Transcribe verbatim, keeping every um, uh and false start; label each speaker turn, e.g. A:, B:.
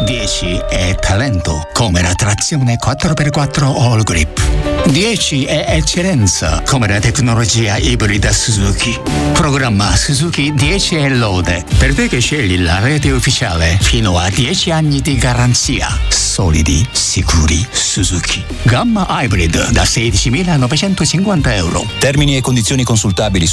A: dieci è talento, come la trazione quattro per quattro All Grip. dieci è eccellenza, come la tecnologia ibrida Suzuki. Programma Suzuki dieci è lode, per te che scegli la rete ufficiale, fino a dieci anni di garanzia. Solidi, sicuri, Suzuki. Gamma Hybrid da sedicimilanovecentocinquanta euro.
B: Termini e condizioni consultabili